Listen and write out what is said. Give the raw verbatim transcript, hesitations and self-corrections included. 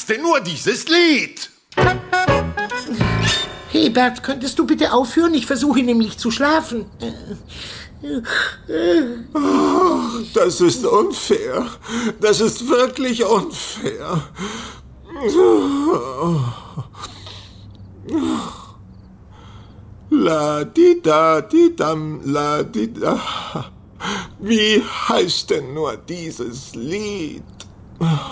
denn nur dieses Lied? Hey Bert, könntest du bitte aufhören? Ich versuche nämlich zu schlafen. Oh, das ist unfair. Das ist wirklich unfair. La di da di dam la di da. Wie heißt denn nur dieses Lied?